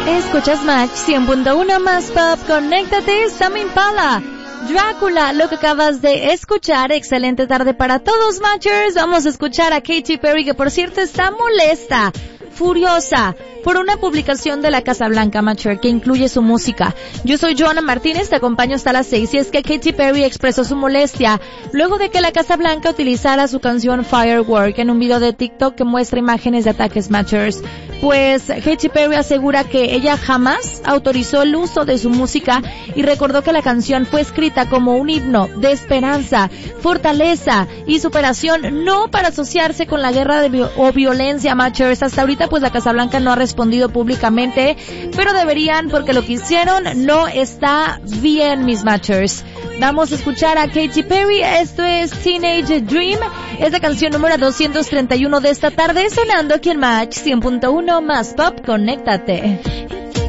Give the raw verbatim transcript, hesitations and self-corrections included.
Escuchas Match cien punto uno más pop, conéctate, Tame Impala, Drácula, lo que acabas de escuchar. Excelente tarde para todos, Matchers. Vamos a escuchar a Katy Perry, que por cierto está molesta, furiosa, por una publicación de la Casa Blanca, Matcher, que incluye su música. Yo soy Joana Martínez, te acompaño hasta las seis, y es que Katy Perry expresó su molestia luego de que la Casa Blanca utilizara su canción Firework en un video de TikTok que muestra imágenes de ataques, Matchers. Pues Katy Perry asegura que ella jamás autorizó el uso de su música y recordó que la canción fue escrita como un himno de esperanza, fortaleza y superación, no para asociarse con la guerra de vi- o violencia, Matchers. Hasta ahorita pues la Casa Blanca no ha respondido públicamente, pero deberían, porque lo que hicieron no está bien, mis Matchers. Vamos a escuchar a Katy Perry. Esto es Teenage Dream, es la canción número doscientos treinta y uno de esta tarde, sonando aquí en Match cien punto uno más pop, conéctate.